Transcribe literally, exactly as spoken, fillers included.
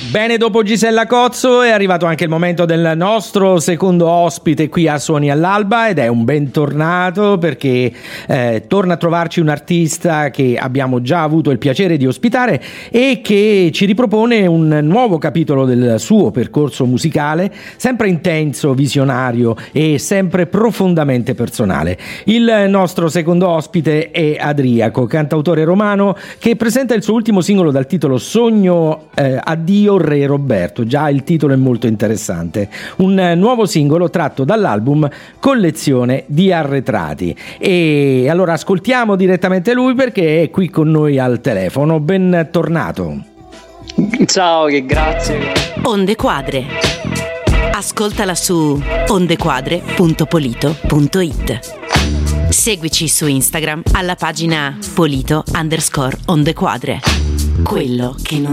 Bene, dopo Gisella Cozzo è arrivato anche il momento del nostro secondo ospite qui a Suoni all'Alba, ed è un bentornato perché eh, torna a trovarci un artista che abbiamo già avuto il piacere di ospitare e che ci ripropone un nuovo capitolo del suo percorso musicale, sempre intenso, visionario e sempre profondamente personale. Il nostro secondo ospite è Adriaco, cantautore romano che presenta il suo ultimo singolo dal titolo Sogno eh, Addio Re Roberto. Già il titolo è molto interessante, un nuovo singolo tratto dall'album Collezione di Arretrati. E allora ascoltiamo direttamente lui perché è qui con noi al telefono. Bentornato. Ciao, che grazie. Onde Quadre, ascoltala su ondequadre punto polito punto it. Seguici su Instagram alla pagina polito underscore ondequadre. Quello che non